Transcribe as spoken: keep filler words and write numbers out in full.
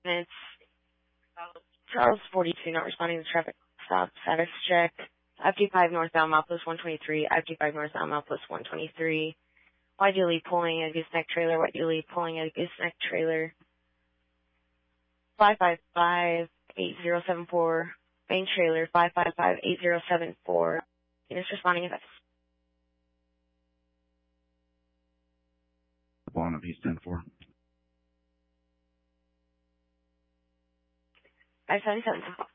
It's Charles forty-two, not responding to traffic stop status check. I fifty-five northbound milepost one twenty-three. I fifty-five northbound milepost one twenty-three. Ideally pulling a gooseneck trailer. Ideally pulling a gooseneck trailer. five five five eight zero seven four. Main trailer five five five eight zero seven four. Units responding if One of East ten four. five seven seven.